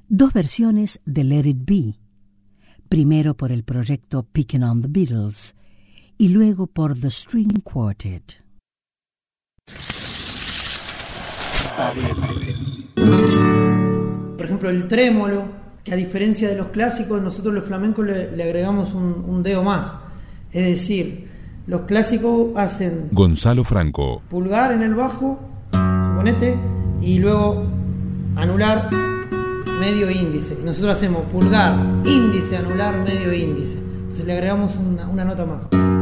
2 versiones de Let It Be, primero por el proyecto Picking on the Beatles y luego por The String Quartet. Por ejemplo, el trémolo, que a diferencia de los clásicos, nosotros los flamencos le agregamos un dedo más. Es decir, los clásicos hacen Gonzalo Franco, pulgar en el bajo, suponete, y luego anular, medio, índice. Y nosotros hacemos pulgar, índice, anular, medio, índice. Entonces le agregamos una nota más.